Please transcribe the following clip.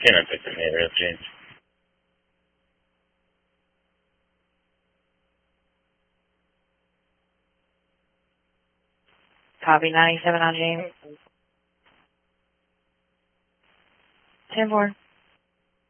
Canine picked up area, James. Copy 97 on James. 10-4.